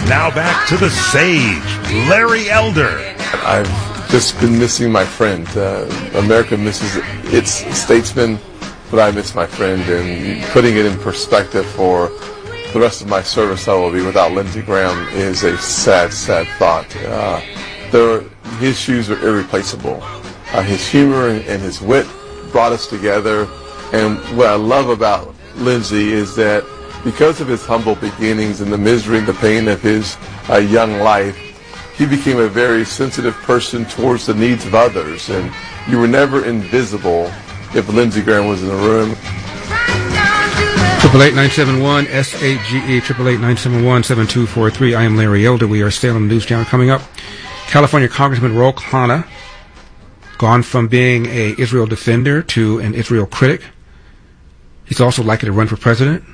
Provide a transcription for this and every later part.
Now back to the sage, Larry Elder. I've just been missing my friend. America misses its statesman, but I miss my friend. And putting it in perspective for the rest of my service I will be without Lindsey Graham is a sad, sad thought. His shoes are irreplaceable. His humor and his wit brought us together. And what I love about Lindsey is that because of his humble beginnings and the misery and the pain of his young life, he became a very sensitive person towards the needs of others. And you were never invisible if Lindsey Graham was in the room. 888-971-SAGE, 888-971-7243. I am Larry Elder. We are Salem News Channel. Coming up, California Congressman Ro Khanna, gone from being an Israel defender to an Israel critic. He's also likely to run for president.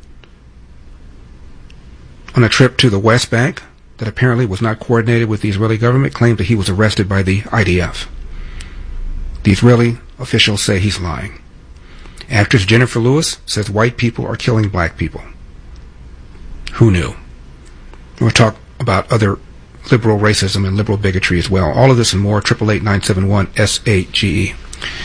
On a trip to the West Bank that apparently was not coordinated with the Israeli government, claimed that he was arrested by the IDF. The Israeli officials say he's lying. Actress Jennifer Lewis says white people are killing black people. Who knew? We'll talk about other liberal racism and liberal bigotry as well. All of this and more, 888-971-SAGE.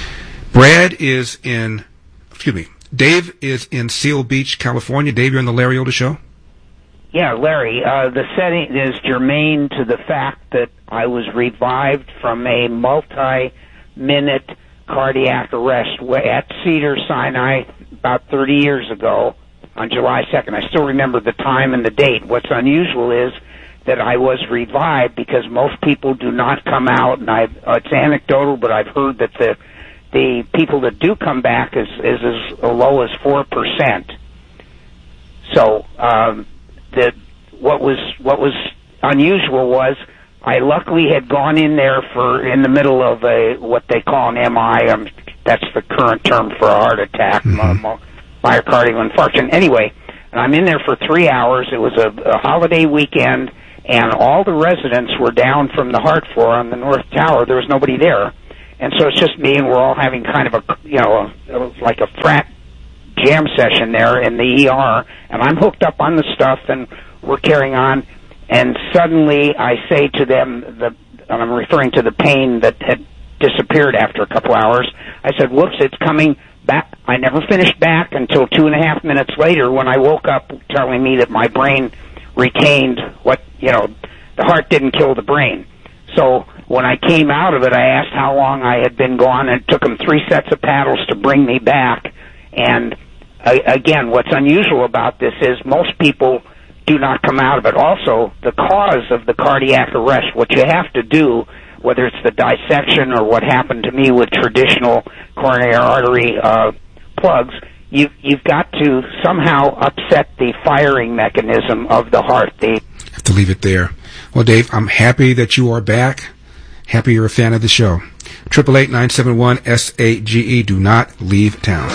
Dave is in Seal Beach, California. Dave, you're on the Larry Elder Show. Yeah, Larry, the setting is germane to the fact that I was revived from a multi-minute cardiac arrest at Cedars-Sinai about 30 years ago on July 2nd. I still remember the time and the date. What's unusual is that I was revived because most people do not come out, and it's anecdotal, but I've heard that the people that do come back is as low as 4%. So what was unusual was I luckily had gone in there in the middle of what they call an MI. That's the current term for a heart attack, myocardial infarction. Anyway, and I'm in there for 3 hours. It was a holiday weekend, and all the residents were down from the heart floor on the North Tower. There was nobody there, and so it's just me, and we're all having kind of like a frat jam session there in the ER, and I'm hooked up on the stuff, and we're carrying on. And suddenly I say to them, and I'm referring to the pain that had disappeared after a couple hours, I said, whoops, it's coming back. I never finished back until 2.5 minutes later when I woke up telling me that my brain retained the heart didn't kill the brain. So when I came out of it, I asked how long I had been gone, and it took them 3 sets of paddles to bring me back. And again, what's unusual about this is most people do not come out of it. Also, the cause of the cardiac arrest, what you have to do, whether it's the dissection or what happened to me with traditional coronary artery plugs, you've got to somehow upset the firing mechanism of the heart. Have to leave it there. Well, Dave, I'm happy that you are back. Happy you're a fan of the show. 888-971-SAGE. Do not leave town.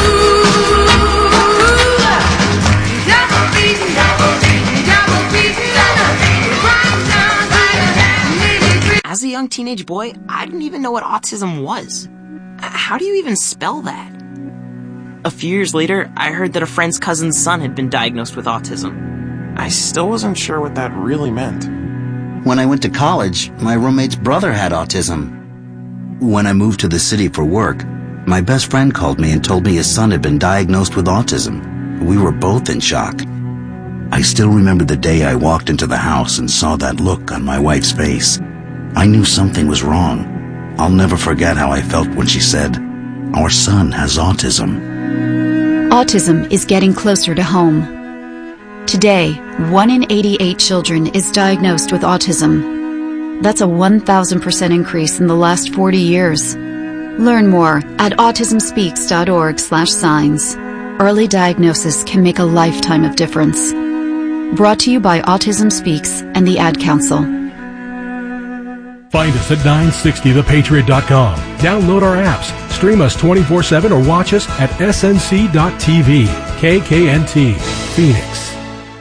As a young teenage boy, I didn't even know what autism was. How do you even spell that? A few years later, I heard that a friend's cousin's son had been diagnosed with autism. I still wasn't sure what that really meant. When I went to college, my roommate's brother had autism. When I moved to the city for work, my best friend called me and told me his son had been diagnosed with autism. We were both in shock. I still remember the day I walked into the house and saw that look on my wife's face. I knew something was wrong. I'll never forget how I felt when she said, "Our son has autism." Autism is getting closer to home. Today, 1 in 88 children is diagnosed with autism. That's a 1,000% increase in the last 40 years. Learn more at autismspeaks.org/signs. Early diagnosis can make a lifetime of difference. Brought to you by Autism Speaks and the Ad Council. Find us at 960thepatriot.com. Download our apps, stream us 24/7, or watch us at snc.tv. KKNT, Phoenix.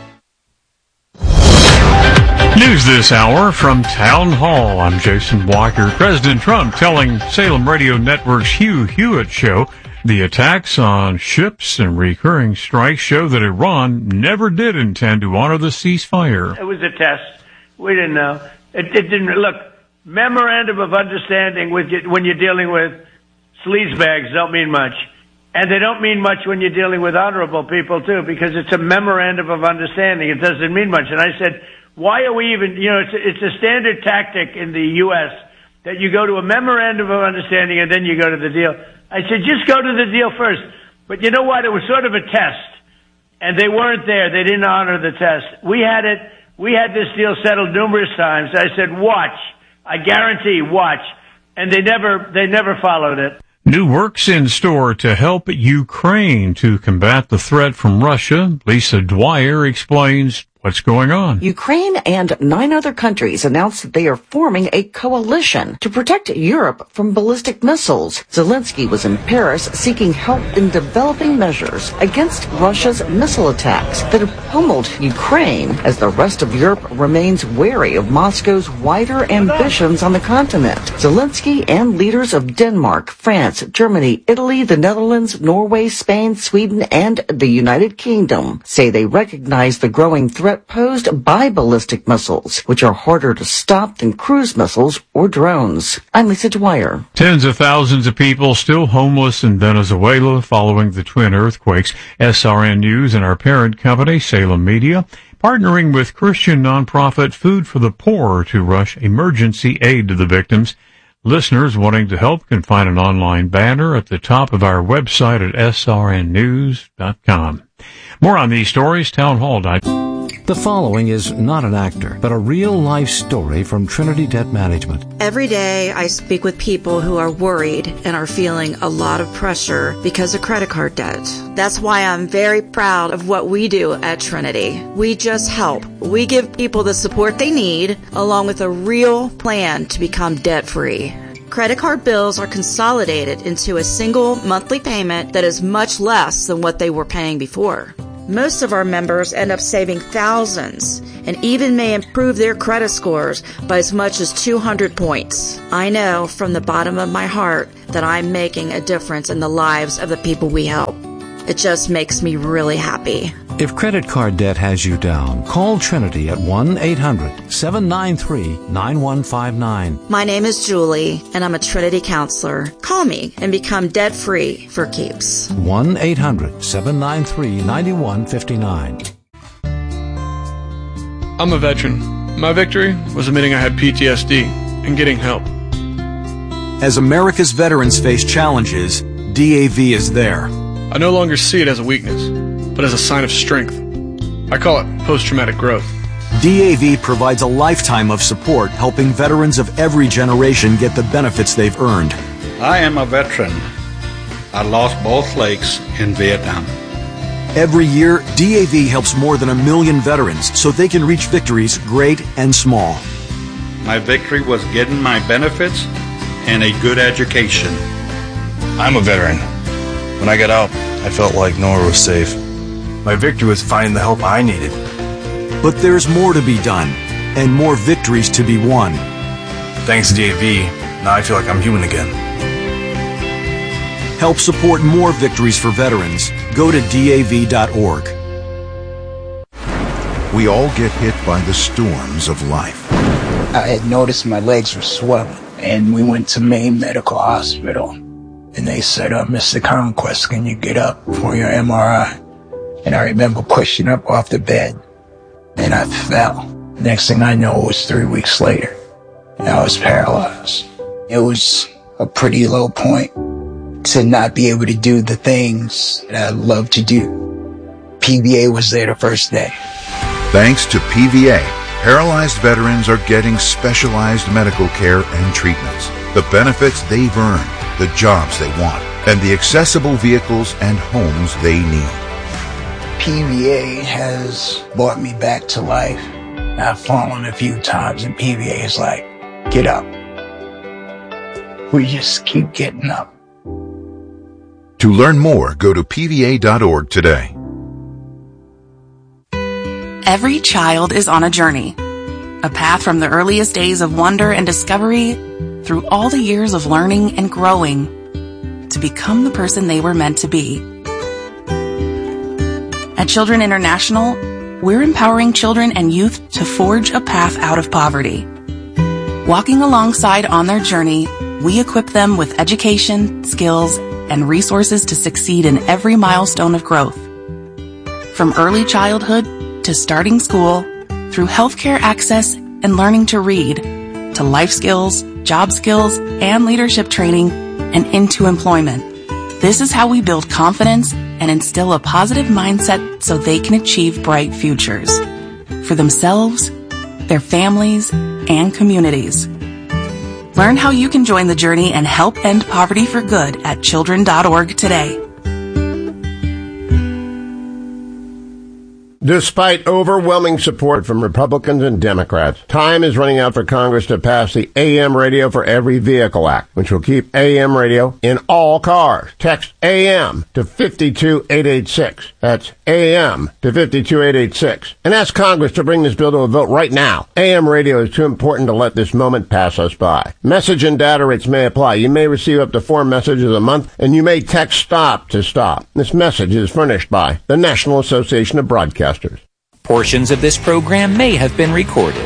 News this hour from Town Hall. I'm Jason Walker. President Trump telling Salem Radio Network's Hugh Hewitt Show The attacks on ships and recurring strikes show that Iran never did intend to honor the ceasefire. It was a test. We didn't know. It didn't look. Memorandum of understanding when you're dealing with sleazebags don't mean much. And they don't mean much when you're dealing with honorable people, too, because it's a memorandum of understanding. It doesn't mean much. And I said, why are we even, it's a standard tactic in the U.S. that you go to a memorandum of understanding and then you go to the deal. I said, just go to the deal first. But you know what? It was sort of a test. And they weren't there. They didn't honor the test. We had this deal settled numerous times. I said, watch. I guarantee, watch. And they never followed it. New works in store to help Ukraine to combat the threat from Russia. Lisa Dwyer explains what's going on. Ukraine and 9 other countries announced that they are forming a coalition to protect Europe from ballistic missiles. Zelensky was in Paris seeking help in developing measures against Russia's missile attacks that have pummeled Ukraine as the rest of Europe remains wary of Moscow's wider ambitions on the continent. Zelensky and leaders of Denmark, France, Germany, Italy, the Netherlands, Norway, Spain, Sweden, and the United Kingdom say they recognize the growing threat posed by ballistic missiles, which are harder to stop than cruise missiles or drones. I'm Lisa Dwyer. Tens of thousands of people still homeless in Venezuela following the twin earthquakes. SRN News and our parent company, Salem Media, partnering with Christian nonprofit Food for the Poor to rush emergency aid to the victims. Listeners wanting to help can find an online banner at the top of our website at srnnews.com. More on these stories, townhall.com. The following is not an actor, but a real-life story from Trinity Debt Management. Every day I speak with people who are worried and are feeling a lot of pressure because of credit card debt. That's why I'm very proud of what we do at Trinity. We just help. We give people the support they need, along with a real plan to become debt-free. Credit card bills are consolidated into a single monthly payment that is much less than what they were paying before. Most of our members end up saving thousands and even may improve their credit scores by as much as 200 points. I know from the bottom of my heart that I'm making a difference in the lives of the people we help. It just makes me really happy. If credit card debt has you down, call Trinity at 1-800-793-9159. My name is Julie, and I'm a Trinity counselor. Call me and become debt-free for keeps. 1-800-793-9159. I'm a veteran. My victory was admitting I had PTSD and getting help. As America's veterans face challenges, DAV is there. I no longer see it as a weakness, but as a sign of strength. I call it post-traumatic growth. DAV provides a lifetime of support, helping veterans of every generation get the benefits they've earned. I am a veteran. I lost both legs in Vietnam. Every year, DAV helps more than 1 million veterans so they can reach victories great and small. My victory was getting my benefits and a good education. I'm a veteran. When I got out, I felt like nowhere was safe. My victory was finding the help I needed. But there's more to be done, and more victories to be won. Thanks to DAV, now I feel like I'm human again. Help support more victories for veterans. Go to DAV.org. We all get hit by the storms of life. I had noticed my legs were swelling, and we went to Maine Medical Hospital. And they said, Mr. Conquest, can you get up for your MRI? And I remember pushing up off the bed, and I fell. Next thing I know, it was 3 weeks later, and I was paralyzed. It was a pretty low point to not be able to do the things that I love to do. PVA was there the first day. Thanks to PVA, paralyzed veterans are getting specialized medical care and treatments, the benefits they've earned, the jobs they want, and the accessible vehicles and homes they need. PVA has brought me back to life. I've fallen a few times, and PVA is like, get up. We just keep getting up. To learn more, go to pva.org today. Every child is on a journey, a path from the earliest days of wonder and discovery through all the years of learning and growing to become the person they were meant to be. At Children International, we're empowering children and youth to forge a path out of poverty. Walking alongside on their journey, we equip them with education, skills, and resources to succeed in every milestone of growth. From early childhood to starting school, through healthcare access and learning to read, to life skills, job skills, and leadership training, and into employment. This is how we build confidence and instill a positive mindset so they can achieve bright futures for themselves, their families, and communities. Learn how you can join the journey and help end poverty for good at children.org today. Despite overwhelming support from Republicans and Democrats, time is running out for Congress to pass the AM Radio for Every Vehicle Act, which will keep AM radio in all cars. Text AM to 52886. That's AM to 52886. And ask Congress to bring this bill to a vote right now. AM radio is too important to let this moment pass us by. Message and data rates may apply. You may receive up to 4 messages a month, and you may text STOP to stop. This message is furnished by the National Association of Broadcasters. Portions of this program may have been recorded.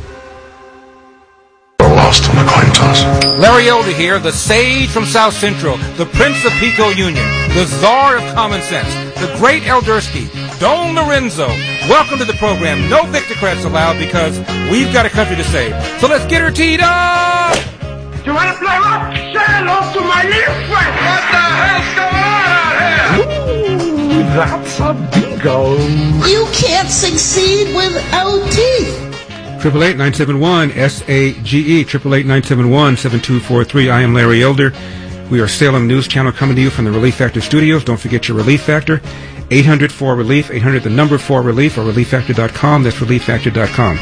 Lost on the coin toss. Larry Elder here, the sage from South Central, the Prince of Pico Union, the czar of common sense, the great Eldersky, Don Lorenzo. Welcome to the program. No Victocrats allowed because we've got a country to save. So let's get her teed up! You want to play rock? Say hello to my little friend. What the hell's going on out here? Ooh, that's a bingo. You can't succeed without teeth. 888-971-SAGE, 888-971-7243. I am Larry Elder. We are Salem News Channel coming to you from the Relief Factor studios. Don't forget your Relief Factor. 800-4RELIEF, 800 the number 4RELIEF, or ReliefFactor.com. That's ReliefFactor.com.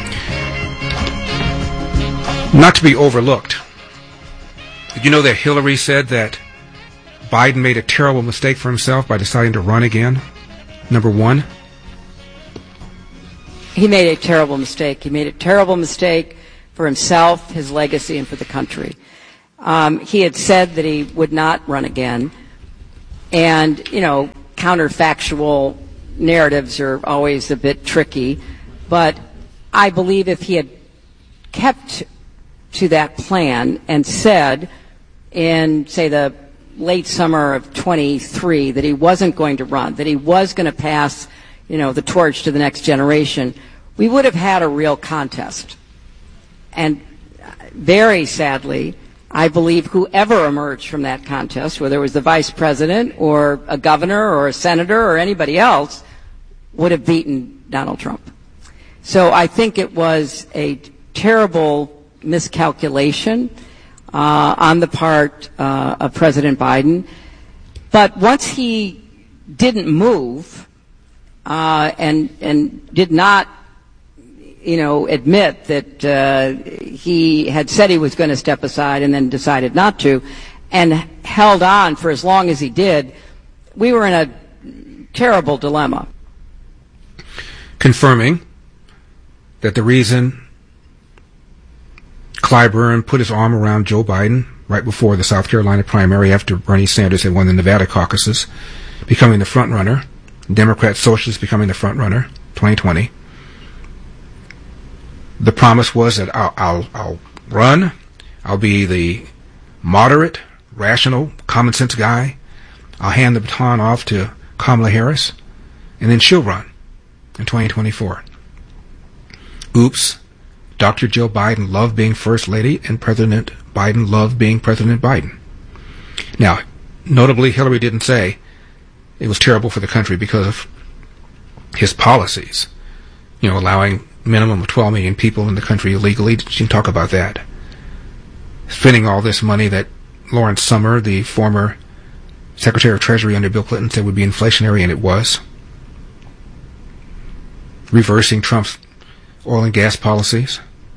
Not to be overlooked. Did you know that Hillary said that Biden made a terrible mistake for himself by deciding to run again? Number one. He made a terrible mistake. He made a terrible mistake for himself, his legacy, and for the country. He had said that he would not run again. And, counterfactual narratives are always a bit tricky. But I believe if he had kept to that plan and said in, say, the late summer of 23 that he wasn't going to run, that he was going to pass the torch to the next generation, we would have had a real contest. And very sadly, I believe whoever emerged from that contest, whether it was the vice president or a governor or a senator or anybody else, would have beaten Donald Trump. So I think it was a terrible miscalculation on the part of President Biden. But once he didn't move, and did not, admit that he had said he was going to step aside and then decided not to, and held on for as long as he did, we were in a terrible dilemma. Confirming that the reason Clyburn put his arm around Joe Biden right before the South Carolina primary after Bernie Sanders had won the Nevada caucuses, becoming the front runner, Democrat Socialists becoming the front runner, 2020. The promise was that I'll run, I'll be the moderate, rational, common sense guy, I'll hand the baton off to Kamala Harris, and then she'll run in 2024. Oops. Dr. Joe Biden loved being First Lady, and President Biden loved being President Biden. Now, notably, Hillary didn't say it was terrible for the country because of his policies, allowing minimum of 12 million people in the country illegally. She didn't talk about that. Spending all this money that Lawrence Summer, the former Secretary of Treasury under Bill Clinton, said would be inflationary, and it was. Reversing Trump's oil and gas policies.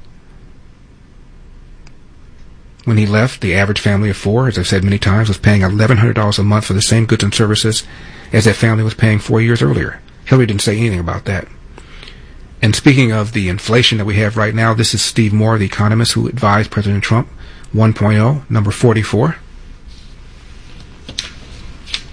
When he left, the average family of four, as I've said many times, was paying $1,100 a month for the same goods and services as that family was paying 4 years earlier. Hillary didn't say anything about that. And speaking of the inflation that we have right now, this is Steve Moore, the economist who advised President Trump 1.0, number 44.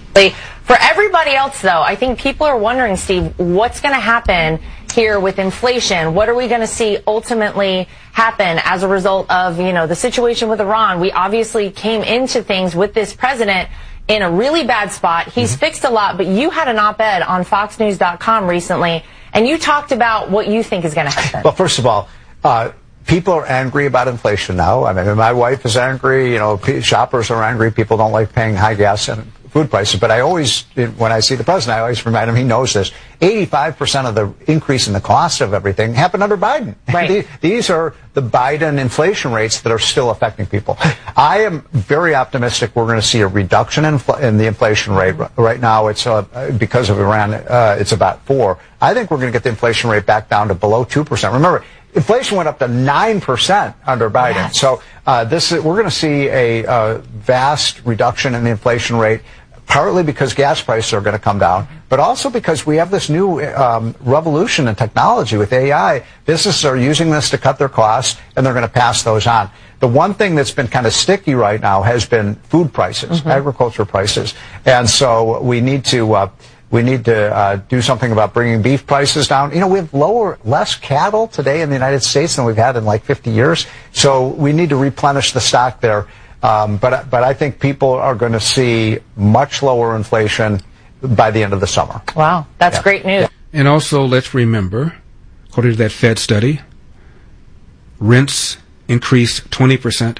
For everybody else, though, I think people are wondering, Steve, what's going to happen here with inflation? What are we going to see ultimately happen as a result of, the situation with Iran? We obviously came into things with this president in a really bad spot. He's fixed a lot, but you had an op-ed on FoxNews.com recently, and you talked about what you think is going to happen. Well, first of all, people are angry about inflation now. I mean, my wife is angry. Shoppers are angry. People don't like paying high gas and food prices. But I always, when I see the president, I always remind him he knows this. 85% of the increase in the cost of everything happened under Biden. Right. These are the Biden inflation rates that are still affecting people. I am very optimistic we're going to see a reduction in the inflation rate. Right now, it's because of Iran, it's about 4%. I think we're going to get the inflation rate back down to below 2%. Remember, inflation went up to 9% under Biden. Yes. So we're going to see a vast reduction in the inflation rate, partly because gas prices are going to come down, but also because we have this new revolution in technology with AI. Businesses are using this to cut their costs, and they're going to pass those on. The one thing that's been kind of sticky right now has been food prices, agriculture prices, and so we need to do something about bringing beef prices down. We have less cattle today in the United States than we've had in like 50 years. So we need to replenish the stock there. But I think people are going to see much lower inflation by the end of the summer. Wow, that's great news. And also, let's remember, according to that Fed study, rents increased 20%,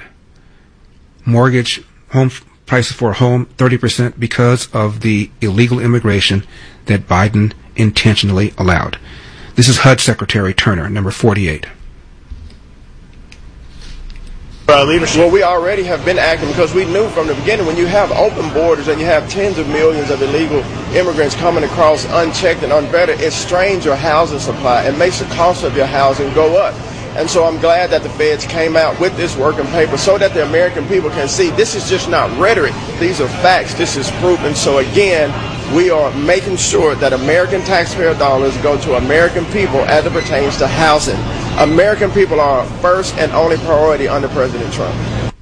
home prices for a home 30% because of the illegal immigration that Biden intentionally allowed. This is HUD Secretary Turner, number 48. Leadership. Well, we already have been acting because we knew from the beginning when you have open borders and you have tens of millions of illegal immigrants coming across unchecked and unvetted, it strains your housing supply. It makes the cost of your housing go up. And so I'm glad that the feds came out with this working paper so that the American people can see this is just not rhetoric. These are facts. This is proof. And so, again, we are making sure that American taxpayer dollars go to American people as it pertains to housing. American people are our first and only priority under President Trump.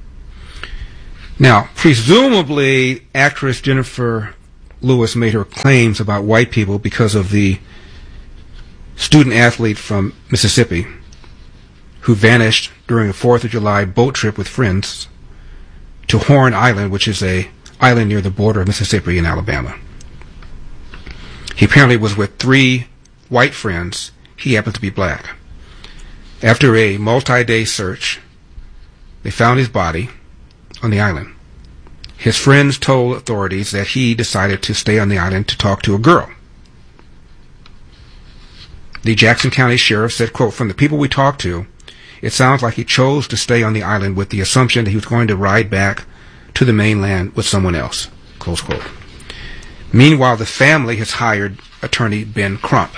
Now, presumably, actress Jennifer Lewis made her claims about white people because of the student athlete from Mississippi who vanished during a 4th of July boat trip with friends to Horn Island, which is an island near the border of Mississippi and Alabama. He apparently was with 3 white friends. He happened to be black. After a multi-day search, they found his body on the island. His friends told authorities that he decided to stay on the island to talk to a girl. The Jackson County Sheriff said, quote, "From the people we talked to, it sounds like he chose to stay on the island with the assumption that he was going to ride back to the mainland with someone else," close quote. Meanwhile, the family has hired attorney Ben Crump.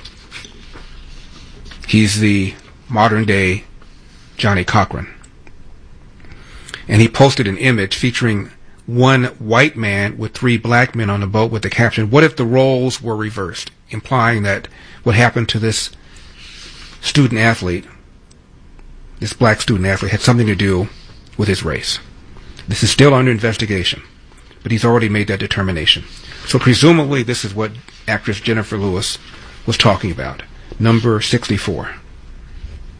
He's the modern-day Johnny Cochran. And he posted an image featuring one white man with 3 black men on the boat with the caption, "What if the roles were reversed?" implying that what happened to this student athlete, this black student athlete, had something to do with his race. This is still under investigation, but he's already made that determination. So presumably this is what actress Jennifer Lewis was talking about. Number 64.